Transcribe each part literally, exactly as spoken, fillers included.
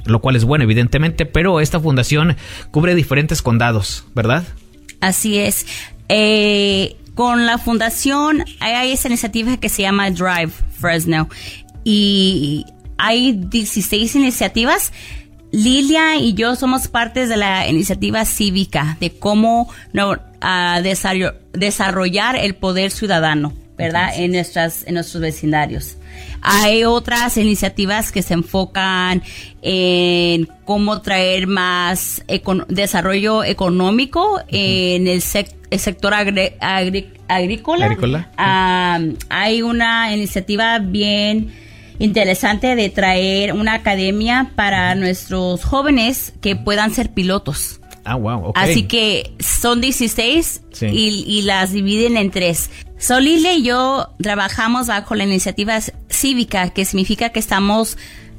lo cual es bueno, evidentemente, pero esta fundación cubre diferentes condados, ¿verdad? Así es. Eh, con la fundación hay esa iniciativa que se llama Drive Fresno y hay dieciséis iniciativas. Lilia y yo somos partes de la iniciativa cívica de cómo no, uh, desarroll- desarrollar el poder ciudadano, ¿verdad? En nuestras, en nuestros vecindarios. Hay otras iniciativas que se enfocan en cómo traer más econ- desarrollo económico uh-huh. en el, sec- el sector agri- agri- agrícola. ¿Agrícola? Uh, hay una iniciativa bien interesante de traer una academia para nuestros jóvenes que puedan ser pilotos. Ah, wow, ok. Así que son dieciséis sí. y, y las dividen en tres. Solilia y yo trabajamos bajo la iniciativa cívica, que significa que estamos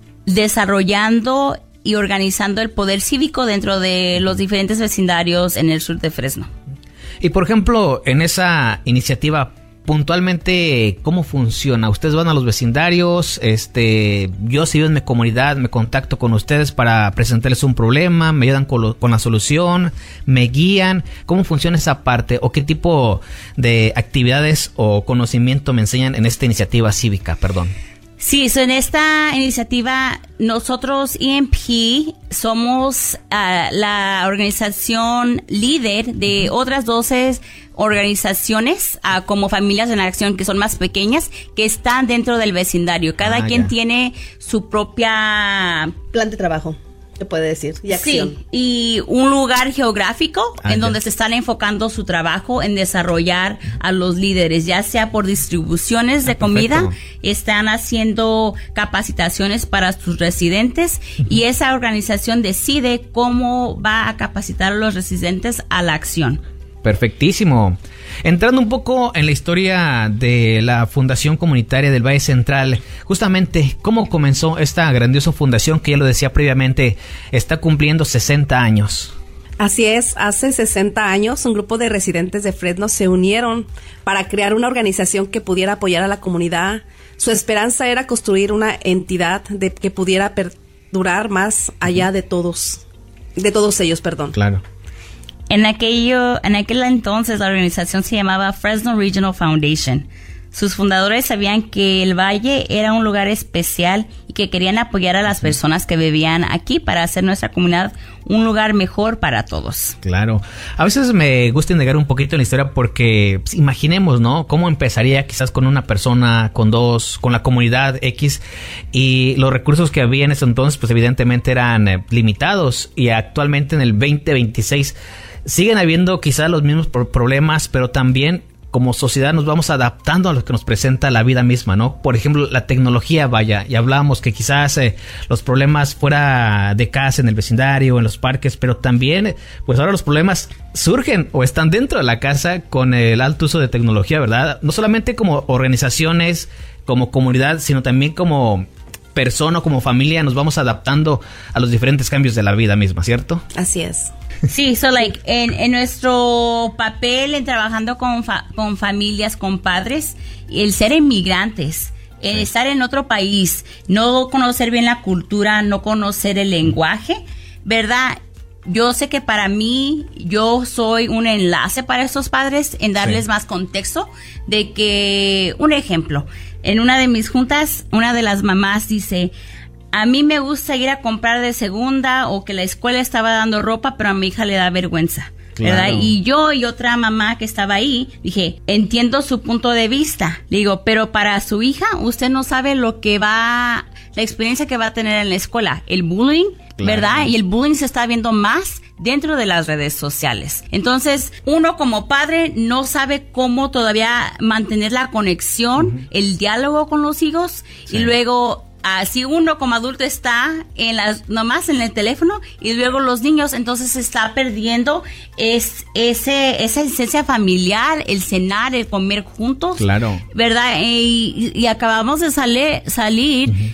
desarrollando y organizando el poder cívico dentro de los diferentes vecindarios en el sur de Fresno. Y por ejemplo, en esa iniciativa, puntualmente, ¿cómo funciona? Ustedes van a los vecindarios, este, yo si vivo en mi comunidad, me contacto con ustedes para presentarles un problema, me ayudan con, lo, con la solución, me guían. ¿Cómo funciona esa parte? ¿O qué tipo de actividades o conocimiento me enseñan en esta iniciativa cívica? Perdón. Sí, so en esta iniciativa nosotros E M P somos uh, la organización líder de otras doce organizaciones uh, como Familias en Acción, que son más pequeñas, que están dentro del vecindario. Cada ah, quien ya. tiene su propia plan de trabajo, se puede decir, y acción. Sí, y un lugar geográfico ah, en ya. donde se están enfocando su trabajo en desarrollar a los líderes, ya sea por distribuciones ah, de comida, perfecto. Están haciendo capacitaciones para sus residentes uh-huh. y esa organización decide cómo va a capacitar a los residentes a la acción. Perfectísimo. Entrando un poco en la historia de la Fundación Comunitaria del Valle Central, justamente, ¿cómo comenzó esta grandiosa fundación que ya lo decía previamente, está cumpliendo sesenta años? Así es, hace sesenta años un grupo de residentes de Fresno se unieron para crear una organización que pudiera apoyar a la comunidad. Su esperanza era construir una entidad de que pudiera perdurar más allá de todos, de todos ellos, perdón. Claro. En aquello, en aquel entonces la organización se llamaba Fresno Regional Foundation. Sus fundadores sabían que el valle era un lugar especial y que querían apoyar a las personas que vivían aquí para hacer nuestra comunidad un lugar mejor para todos. Claro. A veces me gusta indagar un poquito en la historia porque pues, imaginemos, ¿no? Cómo empezaría quizás con una persona, con dos, con la comunidad X, y los recursos que había en ese entonces pues evidentemente eran eh, limitados, y actualmente en el veinte veintiséis siguen habiendo quizás los mismos pro- problemas, pero también como sociedad nos vamos adaptando a lo que nos presenta la vida misma, ¿no? Por ejemplo, la tecnología, vaya, y hablábamos que quizás eh, los problemas fuera de casa, en el vecindario, en los parques, pero también, pues ahora los problemas surgen o están dentro de la casa con el alto uso de tecnología, ¿verdad? No solamente como organizaciones, como comunidad, sino también como persona o como familia nos vamos adaptando a los diferentes cambios de la vida misma, ¿cierto? Así es. Sí, so like en, en nuestro papel en trabajando con, fa, con familias, con padres, el ser inmigrantes, el sí. estar en otro país, no conocer bien la cultura, no conocer el lenguaje, ¿verdad? Yo sé que para mí, yo soy un enlace para estos padres en darles sí. más contexto de que, un ejemplo, en una de mis juntas, una de las mamás dice: a mí me gusta ir a comprar de segunda, o que la escuela estaba dando ropa, pero a mi hija le da vergüenza, ¿verdad? Claro. Y yo y otra mamá que estaba ahí, dije, entiendo su punto de vista. Le digo, pero para su hija, usted no sabe lo que va, la experiencia que va a tener en la escuela, el bullying, claro. ¿verdad? Y el bullying se está viendo más dentro de las redes sociales. Entonces, uno como padre no sabe cómo todavía mantener la conexión, uh-huh. el diálogo con los hijos, sí. y luego así uno como adulto está en las, nomás en el teléfono, y luego los niños, entonces se está perdiendo es, ese, esa esencia familiar, el cenar, el comer juntos. Claro. ¿Verdad? Y, y acabamos de sale, salir uh-huh.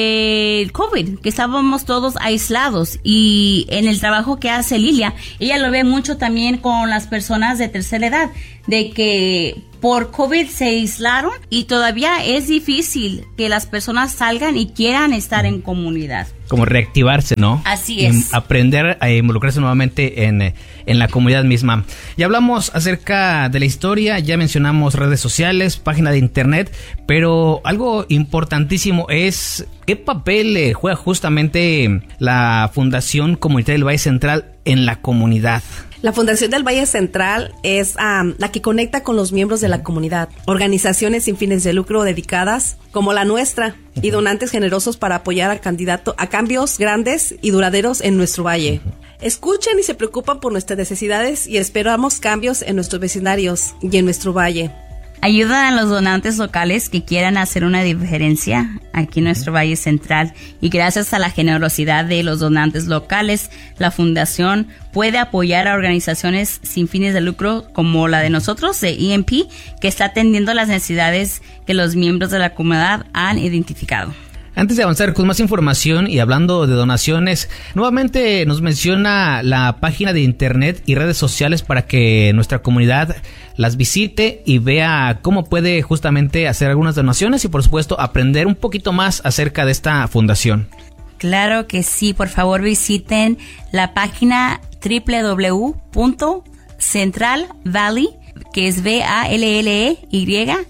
del COVID, que estábamos todos aislados, y en el trabajo que hace Lilia, ella lo ve mucho también con las personas de tercera edad, de que por COVID se aislaron y todavía es difícil que las personas salgan y quieran estar en comunidad. Como reactivarse, ¿no? Así es. Y aprender a involucrarse nuevamente en, en la comunidad misma. Ya hablamos acerca de la historia, ya mencionamos redes sociales, página de internet, pero algo importantísimo es qué papel juega justamente la Fundación Comunitaria del Valle Central en la comunidad. La Fundación del Valle Central es um, la que conecta con los miembros de la comunidad, organizaciones sin fines de lucro dedicadas, como la nuestra, y donantes generosos para apoyar a candidato a cambios grandes y duraderos en nuestro valle. Escuchan y se preocupan por nuestras necesidades y esperamos cambios en nuestros vecindarios y en nuestro valle. Ayudan a los donantes locales que quieran hacer una diferencia aquí en nuestro Valle Central, y gracias a la generosidad de los donantes locales, la Fundación puede apoyar a organizaciones sin fines de lucro como la de nosotros, de E M P, que está atendiendo las necesidades que los miembros de la comunidad han identificado. Antes de avanzar con más información y hablando de donaciones, nuevamente nos menciona la página de internet y redes sociales para que nuestra comunidad las visite y vea cómo puede justamente hacer algunas donaciones y por supuesto aprender un poquito más acerca de esta fundación. Claro que sí, por favor visiten la página doble u doble u doble u punto central valley, que es V A L L E Y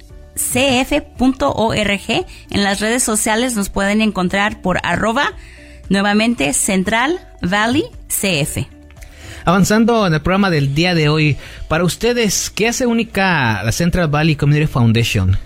C F punto org. En las redes sociales nos pueden encontrar por arroba, nuevamente Central Valley C F. Avanzando en el programa del día de hoy, para ustedes, ¿qué hace única la Central Valley Community Foundation?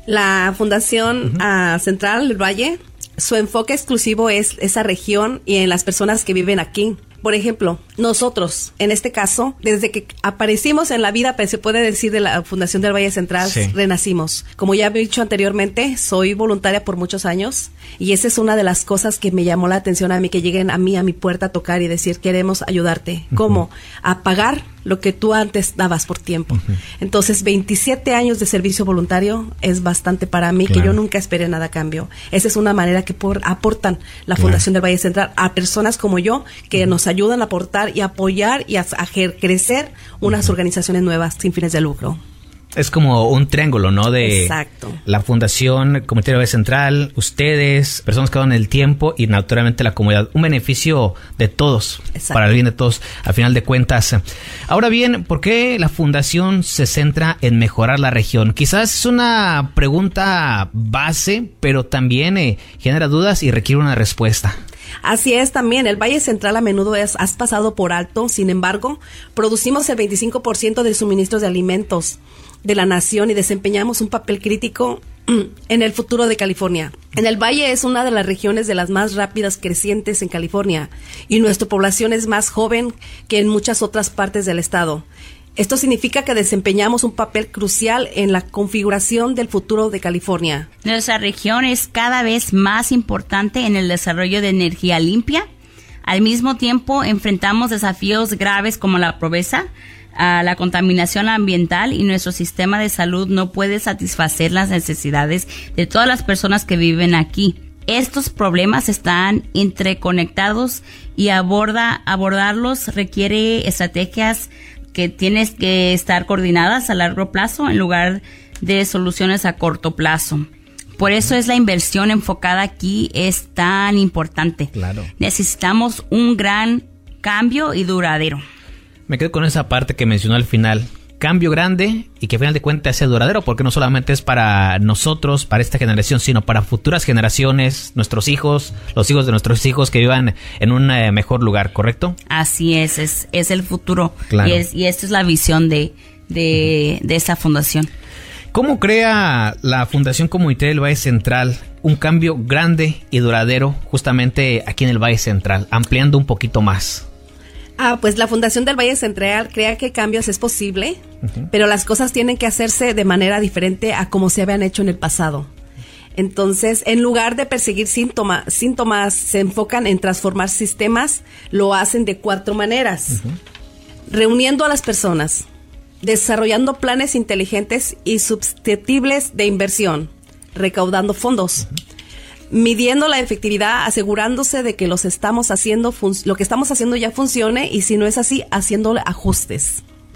La Fundación uh-huh. uh, Central del Valle, su enfoque exclusivo es esa región y en las personas que viven aquí. Por ejemplo, nosotros, en este caso, desde que aparecimos en la vida, se puede decir, de la Fundación del Valle Central, sí, renacimos. Como ya he dicho anteriormente, soy voluntaria por muchos años y esa es una de las cosas que me llamó la atención a mí, que lleguen a mí, a mi puerta a tocar y decir, queremos ayudarte. Uh-huh. ¿Cómo? A pagar lo que tú antes dabas por tiempo. Uh-huh. Entonces, veintisiete años de servicio voluntario es bastante para mí, claro, que yo nunca esperé nada a cambio. Esa es una manera que por, aportan la claro. Fundación del Valle Central a personas como yo, que uh-huh. nos ayudan a aportar y apoyar y a, a crecer unas uh-huh. organizaciones nuevas sin fines de lucro. Es como un triángulo, ¿no? De Exacto. La Fundación Comunitaria Valle Central, ustedes, personas que dan el tiempo y naturalmente la comunidad. Un beneficio de todos, exacto, para el bien de todos, al final de cuentas. Ahora bien, ¿por qué la Fundación se centra en mejorar la región? Quizás es una pregunta base, pero también eh, genera dudas y requiere una respuesta. Así es también, el Valle Central a menudo es, has pasado por alto, sin embargo, producimos el veinticinco por ciento del suministro de alimentos de la nación y desempeñamos un papel crítico en el futuro de California. En el Valle es una de las regiones de las más rápidas crecientes en California y nuestra población es más joven que en muchas otras partes del estado. Esto significa que desempeñamos un papel crucial en la configuración del futuro de California. Nuestra región es cada vez más importante en el desarrollo de energía limpia. Al mismo tiempo, enfrentamos desafíos graves como la pobreza, a la contaminación ambiental, y nuestro sistema de salud no puede satisfacer las necesidades de todas las personas que viven aquí. Estos problemas están interconectados y aborda, abordarlos requiere estrategias que tienes que estar coordinadas a largo plazo en lugar de soluciones a corto plazo. Por eso es la inversión enfocada aquí es tan importante. Claro. Necesitamos un gran cambio y duradero. Me quedo con esa parte que mencionó al final. Cambio grande y que al final de cuentas sea duradero, porque no solamente es para nosotros, para esta generación, sino para futuras generaciones, nuestros hijos, los hijos de nuestros hijos que vivan en un eh, mejor lugar, ¿correcto? Así es, es, es el futuro. Claro. Y, es, y esta es la visión de, de, de esta fundación. ¿Cómo crea la Fundación Comunitaria del Valle Central un cambio grande y duradero justamente aquí en el Valle Central, ampliando un poquito más? Ah, pues la Fundación del Valle Central crea que cambios es posible, uh-huh. pero las cosas tienen que hacerse de manera diferente a como se habían hecho en el pasado. Entonces, en lugar de perseguir síntoma, síntomas, se enfocan en transformar sistemas, lo hacen de cuatro maneras. Uh-huh. Reuniendo a las personas, desarrollando planes inteligentes y susceptibles de inversión, recaudando fondos, uh-huh. midiendo la efectividad, asegurándose de que los estamos haciendo fun- lo que estamos haciendo ya funcione, y si no es así, haciéndole ajustes.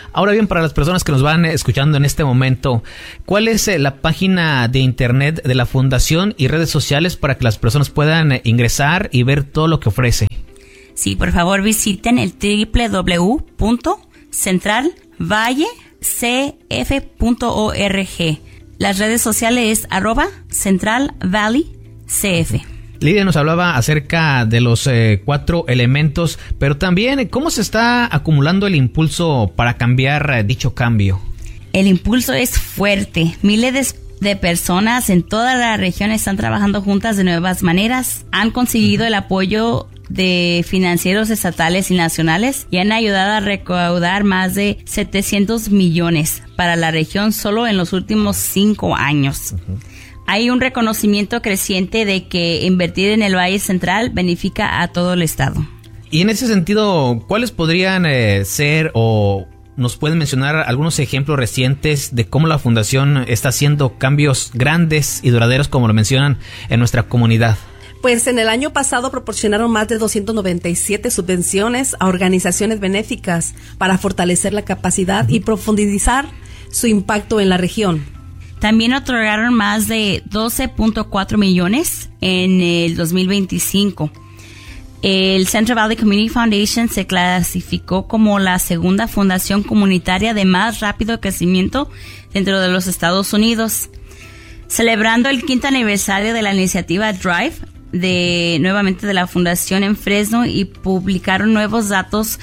Ahora bien, para las personas que nos van escuchando en este momento, ¿cuál es eh, la página de internet de la fundación y redes sociales para que las personas puedan eh, ingresar y ver todo lo que ofrece? Sí, por favor visiten el doble u doble u doble u punto central valle c f punto org. Las redes sociales es arroba Central Valley C F. Lidia nos hablaba acerca de los eh, cuatro elementos, pero también cómo se está acumulando el impulso para cambiar eh, dicho cambio. El impulso es fuerte. Miles de, de personas en toda la región están trabajando juntas de nuevas maneras. Han conseguido el apoyo de financieros estatales y nacionales y han ayudado a recaudar más de setecientos millones para la región solo en los últimos cinco años. Uh-huh. Hay un reconocimiento creciente de que invertir en el Valle Central beneficia a todo el estado. Y en ese sentido, ¿cuáles podrían eh, ser o nos pueden mencionar algunos ejemplos recientes de cómo la fundación está haciendo cambios grandes y duraderos, como lo mencionan, en nuestra comunidad? Pues en el año pasado proporcionaron más de doscientas noventa y siete subvenciones a organizaciones benéficas para fortalecer la capacidad uh-huh. y profundizar su impacto en la región. También otorgaron más de doce punto cuatro millones en el dos mil veinticinco. El Central Valley Community Foundation se clasificó como la segunda fundación comunitaria de más rápido crecimiento dentro de los Estados Unidos. Celebrando el quinto aniversario de la iniciativa Drive, de nuevamente de la fundación en Fresno, y publicaron nuevos datos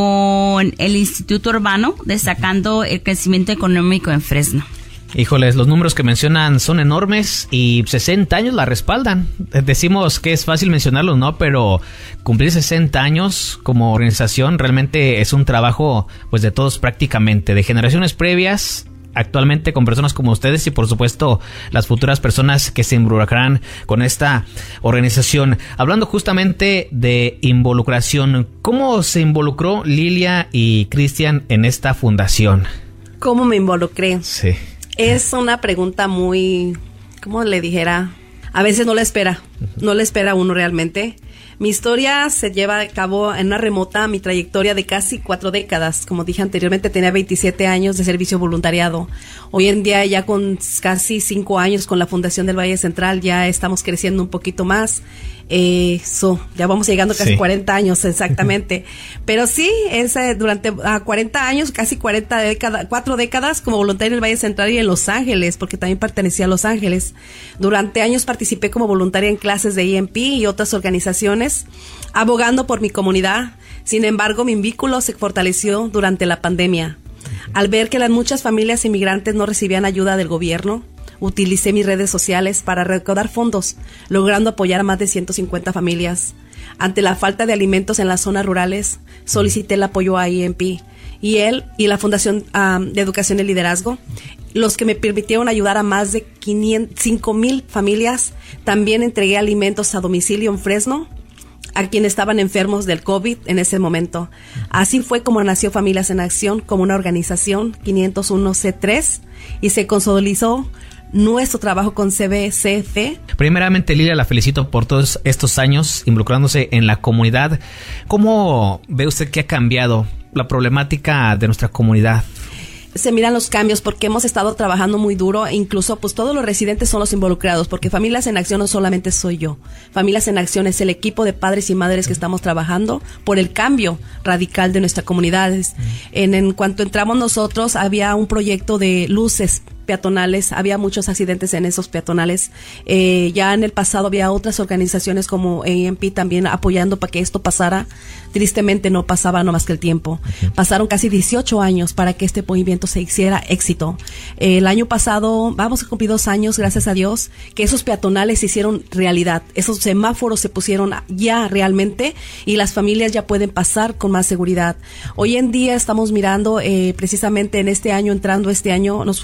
con el Instituto Urbano destacando el crecimiento económico en Fresno. Híjoles, los números que mencionan son enormes y sesenta años la respaldan. Decimos que es fácil mencionarlos, ¿no? Pero cumplir sesenta años como organización realmente es un trabajo pues de todos prácticamente, de generaciones previas, actualmente con personas como ustedes y por supuesto las futuras personas que se involucrarán con esta organización. Hablando justamente de involucración, ¿cómo se involucró Lilia y Cristian en esta fundación? ¿Cómo me involucré? Sí. Es una pregunta muy, ¿cómo le dijera? A veces no la espera, no la espera uno realmente. Mi historia se lleva a cabo en una remota, mi trayectoria de casi cuatro décadas. Como dije anteriormente, tenía veintisiete años de servicio voluntariado. Hoy en día, ya con casi cinco años con la Fundación del Valle Central, ya estamos creciendo un poquito más. Eh, so, ya vamos llegando casi sí. cuarenta años exactamente. Pero sí, es eh, durante uh, cuarenta años, casi cuarenta décadas, cuatro décadas como voluntaria en el Valle Central y en Los Ángeles, porque también pertenecía a Los Ángeles. Durante años participé como voluntaria en clases de E M P y otras organizaciones, abogando por mi comunidad. Sin embargo, mi vínculo se fortaleció durante la pandemia. Al ver que las muchas familias inmigrantes no recibían ayuda del gobierno, utilicé mis redes sociales para recaudar fondos, logrando apoyar a más de ciento cincuenta familias. Ante la falta de alimentos en las zonas rurales, solicité el apoyo a E M P y él y la Fundación um, de Educación y Liderazgo, los que me permitieron ayudar a más de cinco mil familias. También entregué alimentos a domicilio en Fresno a quienes estaban enfermos del COVID en ese momento. Así fue como nació Familias en Acción como una organización quinientos uno C tres y se consolidó nuestro trabajo con C B C F. Primeramente, Lilia, la felicito por todos estos años involucrándose en la comunidad. ¿Cómo ve usted que ha cambiado la problemática de nuestra comunidad? Se miran los cambios porque hemos estado trabajando muy duro, e incluso pues todos los residentes son los involucrados, porque Familias en Acción no solamente soy yo. Familias en Acción es el equipo de padres y madres que estamos trabajando por el cambio radical de nuestra comunidad. En, en cuanto entramos nosotros, había un proyecto de luces peatonales, había muchos accidentes en esos peatonales. Eh, ya en el pasado había otras organizaciones como E M P también apoyando para que esto pasara. Tristemente no pasaba no más que el tiempo. Uh-huh. Pasaron casi dieciocho años para que este movimiento se hiciera éxito. Eh, el año pasado, vamos a cumplir dos años, gracias a Dios, que esos peatonales se hicieron realidad. Esos semáforos se pusieron ya realmente y las familias ya pueden pasar con más seguridad. Hoy en día estamos mirando, eh, precisamente en este año, entrando este año, nos juntamos con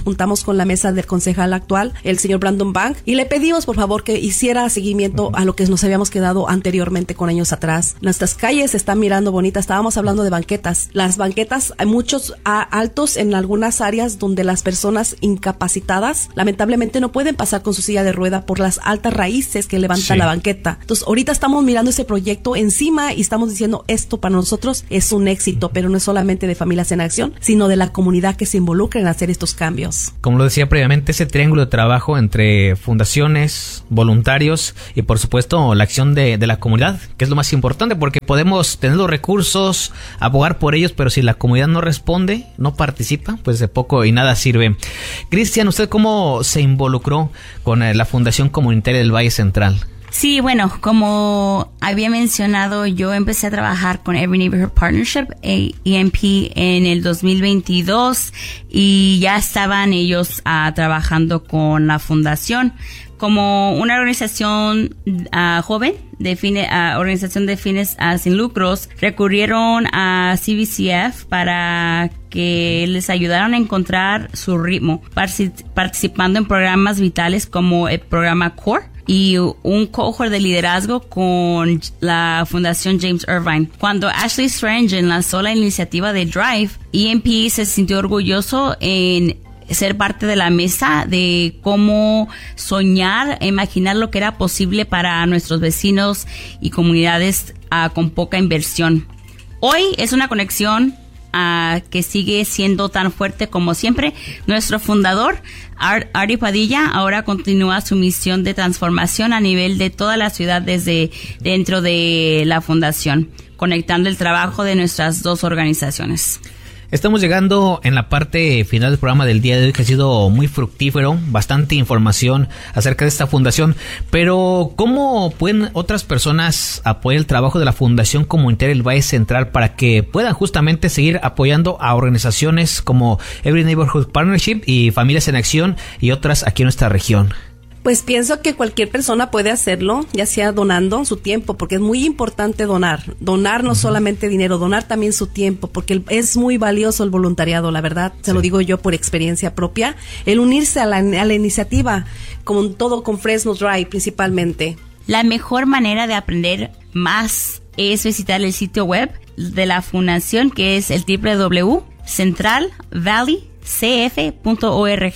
con la mesa del concejal actual, el señor Brandon Bank, y le pedimos por favor que hiciera seguimiento a lo que nos habíamos quedado anteriormente con años atrás. Nuestras calles se están mirando bonitas. Estábamos hablando de banquetas. Las banquetas, hay muchos a, altos en algunas áreas donde las personas incapacitadas lamentablemente no pueden pasar con su silla de rueda por las altas raíces que levanta sí. la banqueta. Entonces ahorita estamos mirando ese proyecto encima y estamos diciendo esto para nosotros es un éxito, pero no es solamente de Familias en Acción, sino de la comunidad que se involucra en hacer estos cambios. Como lo decía previamente, ese triángulo de trabajo entre fundaciones, voluntarios y por supuesto la acción de, de la comunidad, que es lo más importante, porque podemos tener los recursos, abogar por ellos, pero si la comunidad no responde, no participa, pues de poco y nada sirve. Cristian, ¿usted cómo se involucró con la Fundación Comunitaria del Valle Central? Sí, bueno, como había mencionado, yo empecé a trabajar con Every Neighborhood Partnership, E N P, en el dos mil veintidós y ya estaban ellos uh, trabajando con la fundación como una organización uh, joven, de fines, uh, organización de fines uh, sin lucros. Recurrieron a C B C F para que les ayudaran a encontrar su ritmo, participando en programas vitales como el programa CORE y un cohort de liderazgo con la Fundación James Irvine. Cuando Ashley Swearingen lanzó la iniciativa de Drive, E N P se sintió orgulloso en ser parte de la mesa de cómo soñar, imaginar lo que era posible para nuestros vecinos y comunidades uh, con poca inversión. Hoy es una conexión Uh, que sigue siendo tan fuerte como siempre. Nuestro fundador, Ar- Artie Padilla, ahora continúa su misión de transformación a nivel de toda la ciudad desde dentro de la fundación, conectando el trabajo de nuestras dos organizaciones. Estamos llegando en la parte final del programa del día de hoy, que ha sido muy fructífero, bastante información acerca de esta fundación, pero ¿cómo pueden otras personas apoyar el trabajo de la Fundación Comunitaria del Valle Central para que puedan justamente seguir apoyando a organizaciones como Every Neighborhood Partnership y Familias en Acción y otras aquí en nuestra región? Pues pienso que cualquier persona puede hacerlo, ya sea donando su tiempo, porque es muy importante donar. Donar no uh-huh. solamente dinero, donar también su tiempo, porque es muy valioso el voluntariado, la verdad. Se sí. lo digo yo por experiencia propia. El unirse a la, a la iniciativa, como todo con Fresno Drive principalmente. La mejor manera de aprender más es visitar el sitio web de la fundación, que es el doble u doble u doble u punto central valley c f punto org.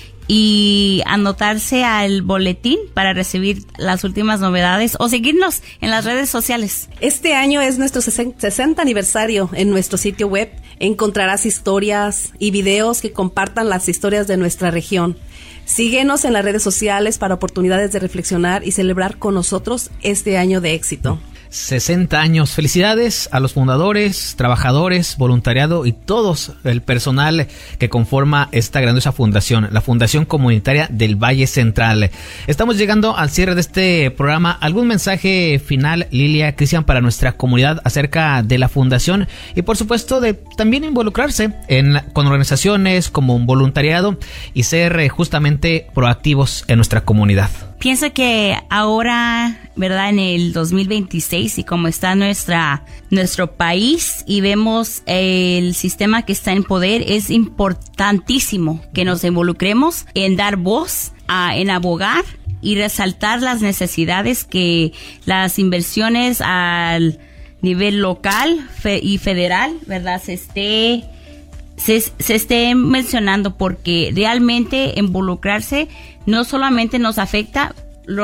Y anotarse al boletín para recibir las últimas novedades o seguirnos en las redes sociales. Este año es nuestro sesenta aniversario en nuestro sitio web. Encontrarás historias y videos que compartan las historias de nuestra región. Síguenos en las redes sociales para oportunidades de reflexionar y celebrar con nosotros este año de éxito. sesenta años. Felicidades a los fundadores, trabajadores, voluntariado y todos el personal que conforma esta grandiosa fundación, la Fundación Comunitaria del Valle Central. Estamos llegando al cierre de este programa. ¿Algún mensaje final, Lilia, Cristian, para nuestra comunidad acerca de la fundación y por supuesto de también involucrarse en con organizaciones como un voluntariado y ser justamente proactivos en nuestra comunidad? Pienso que ahora, ¿verdad? En el dos mil veintiséis y como está nuestra nuestro país y vemos el sistema que está en poder, es importantísimo que nos involucremos en dar voz, a, en abogar y resaltar las necesidades que las inversiones al nivel local fe, y federal, ¿verdad? Se esté se, se esté mencionando, porque realmente involucrarse no solamente nos afecta,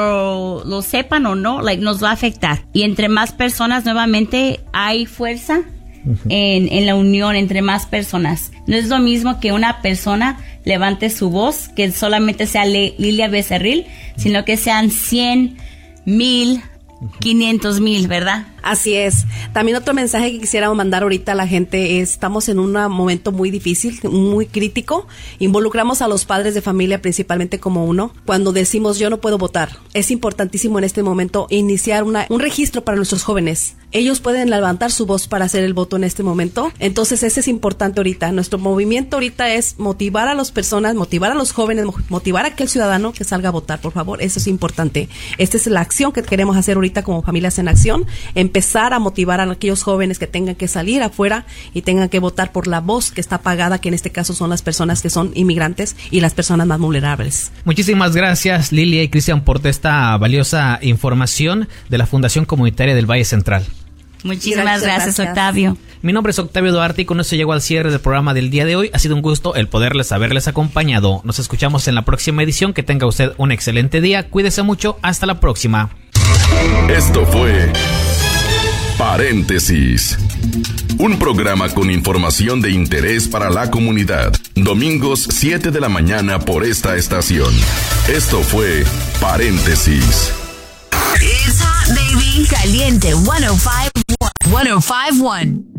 lo, lo sepan o no, like, nos va a afectar. Y entre más personas, nuevamente, hay fuerza uh-huh. en, en la unión entre más personas. No es lo mismo que una persona levante su voz, que solamente sea Le, Lilia Becerril, uh-huh. sino que sean cien, mil, quinientos mil, ¿verdad? Así es. También otro mensaje que quisiéramos mandar ahorita a la gente es, estamos en un momento muy difícil, muy crítico. Involucramos a los padres de familia principalmente como uno. Cuando decimos yo no puedo votar, es importantísimo en este momento iniciar una, un registro para nuestros jóvenes. Ellos pueden levantar su voz para hacer el voto en este momento. Entonces ese es importante ahorita. Nuestro movimiento ahorita es motivar a las personas, motivar a los jóvenes, motivar a aquel ciudadano que salga a votar, por favor. Eso es importante. Esta es la acción que queremos hacer ahorita como Familias en Acción. Empezar empezar a motivar a aquellos jóvenes que tengan que salir afuera y tengan que votar por la voz que está apagada, que en este caso son las personas que son inmigrantes y las personas más vulnerables. Muchísimas gracias, Lilia y Cristian, por esta valiosa información de la Fundación Comunitaria del Valle Central. Muchísimas gracias, gracias, Octavio. Mi nombre es Octavio Duarte y con esto llego al cierre del programa del día de hoy. Ha sido un gusto el poderles haberles acompañado. Nos escuchamos en la próxima edición. Que tenga usted un excelente día. Cuídese mucho. Hasta la próxima. Esto fue Paréntesis, un programa con información de interés para la comunidad. Domingos siete de la mañana por esta estación. Esto fue Paréntesis. It's hot, baby. Caliente ciento cinco punto uno. ciento cinco punto uno.